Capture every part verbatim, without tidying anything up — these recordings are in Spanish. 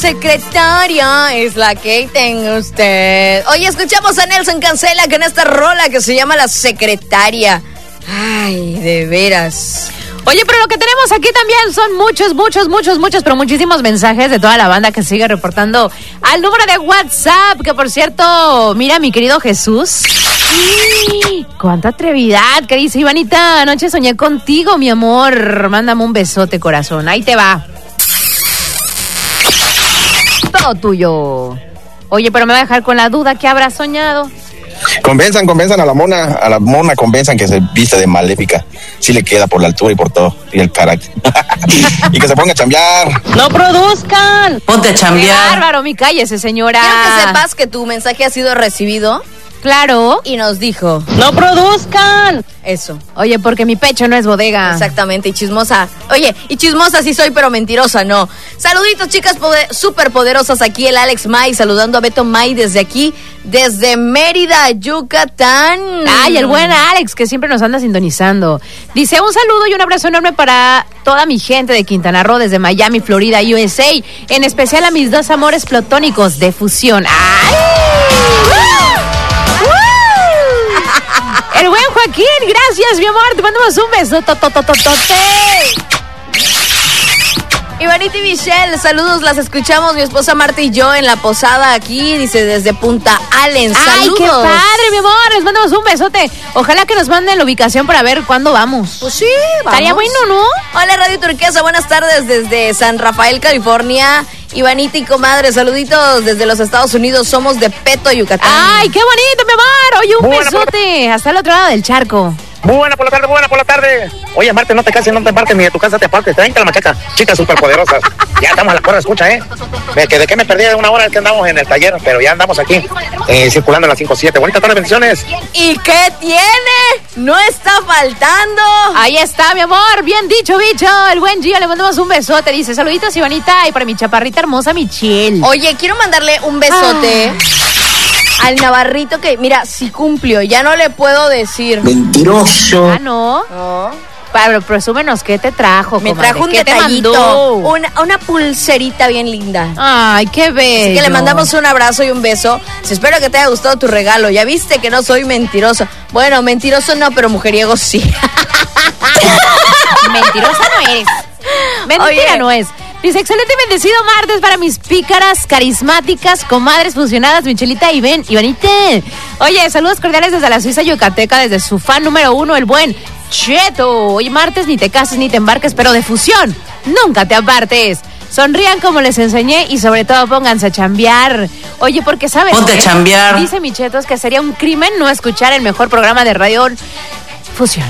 Secretaria es la que tenga usted. Oye, escuchamos a Nelson Cancela con esta rola que se llama La Secretaria. Ay, de veras. Oye, pero lo que tenemos aquí también son muchos, muchos, muchos, muchos, pero muchísimos mensajes de toda la banda que sigue reportando al número de WhatsApp, que por cierto, mira, mi querido Jesús. ¡Sí! ¡Cuánta atrevidad! ¿Qué dice Ivanita? Anoche soñé contigo, mi amor. Mándame un besote, corazón. Ahí te va. Todo tuyo. Oye, pero me va a dejar con la duda, ¿qué habrá soñado? Convenzan, convenzan a la mona, a la mona convenzan que se vista de maléfica. Sí le queda por la altura y por todo, y el carácter. Y que se ponga a chambear. ¡No produzcan! Ponte a chambear. ¡Qué bárbaro, mi cállese, señora! Quiero que sepas que tu mensaje ha sido recibido. Claro. Y nos dijo: ¡no produzcan! Eso. Oye, porque mi pecho no es bodega. Exactamente, y chismosa. Oye, y chismosa sí soy, pero mentirosa no. Saluditos, chicas poder, súper poderosas. Aquí el Alex May, saludando a Beto May desde aquí, desde Mérida, Yucatán. Ay, el buen Alex, que siempre nos anda sintonizando. Dice, un saludo y un abrazo enorme para toda mi gente de Quintana Roo, desde Miami, Florida, U S A. En especial a mis dos amores platónicos de fusión. ¡Ay! El buen Joaquín, gracias, mi amor. Te mandamos un beso. Ivanita y Michelle, saludos, las escuchamos mi esposa Marta y yo en la posada aquí, dice desde Punta Allen. Saludos. Ay, qué padre, mi amor. Les mandamos un besote. Ojalá que nos manden la ubicación para ver cuándo vamos. Pues sí, vamos. Estaría bueno, ¿no? Hola, Radio Turquesa, buenas tardes desde San Rafael, California. Ivanita y comadre, saluditos desde los Estados Unidos, somos de Peto, Yucatán. Ay, qué bonito, mi amor. Oye, un Muy besote hasta el otro lado del charco. Muy buena por la tarde, muy buena por la tarde. Oye, Marte, no te cases, no te embarques, ni de tu casa te apartes. Treinta la machaca, chicas superpoderosas. Ya estamos a la cuerda, escucha, ¿eh? De que, de que me perdí de una hora es que andamos en el taller, pero ya andamos aquí, eh, circulando en la cinco siete. Bonita tarde, bendiciones. ¿Y qué tiene? No está faltando. Ahí está, mi amor. Bien dicho, bicho. El buen Gio, le mandamos un besote. Dice, saluditos, Ivanita, y para mi chaparrita hermosa, Michelle. Oye, quiero mandarle un besote. Ah. Al Navarrito que, mira, sí cumplió, ya no le puedo decir. Mentiroso. Ah, ¿no? No. Pablo, presúmenos, ¿qué te trajo, Me comadre? trajo un ¿Qué detallito, te mandó? una, una pulserita bien linda. Ay, qué bello. Así que le mandamos un abrazo y un beso. Espero que te haya gustado tu regalo. Ya viste que no soy mentiroso. Bueno, mentiroso no, pero mujeriego sí. Mentirosa no eres. Mentira Oye. no es. Dice, excelente y bendecido martes para mis pícaras, carismáticas, comadres fusionadas, Michelita y Ben, Ivanita. Oye, saludos cordiales desde la Suiza yucateca, desde su fan número uno, el buen Cheto. Hoy martes ni te cases ni te embarques, pero de fusión, nunca te apartes. Sonrían como les enseñé y sobre todo pónganse a chambear. Oye, porque ¿sabes Ponte qué? a chambear. Dice mi Chetos que sería un crimen no escuchar el mejor programa de radio Fusión.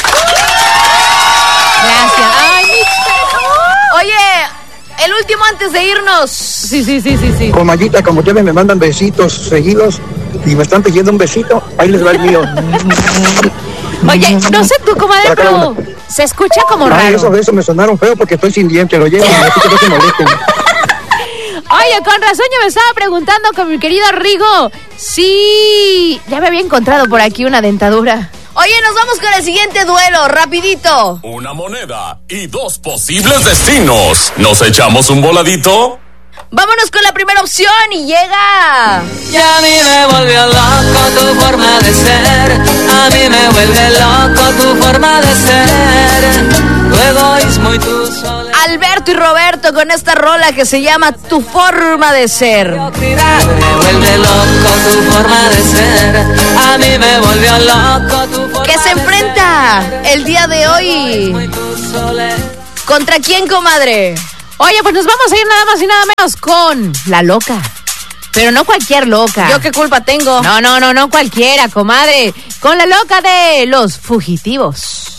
Gracias. Ay, mi Cheto. Oye, el último antes de irnos. Sí, sí, sí, sí, sí. Comayita, como ustedes me mandan besitos seguidos y me están pidiendo un besito, ahí les va el mío. Oye, no sé tú, comadre, pero se escucha como raro. Ay, esos besos me sonaron feo porque estoy sin dientes, lo llevo, así que no se molesten. Oye, con razón yo me estaba preguntando con mi querido Rigo. Sí, ya me había encontrado por aquí una dentadura. Oye, nos vamos con el siguiente duelo, rapidito. Una moneda y dos posibles destinos. ¿Nos echamos un voladito? Vámonos con la primera opción y llega. Y a mí me volvió loco tu forma de ser. A mí me vuelve loco tu forma de ser. Tu egoísmo y tu soledad. Alberto y Roberto con esta rola que se llama Tu forma de ser. Me vuelve loco tu forma de ser. A mí me volvió loco tu forma de ser. Que se enfrenta el día de hoy. ¿Contra quién, comadre? Oye, pues nos vamos a ir nada más y nada menos con la loca. Pero no cualquier loca. ¿Yo qué culpa tengo? No, no, no, no cualquiera, comadre. Con la loca de los fugitivos.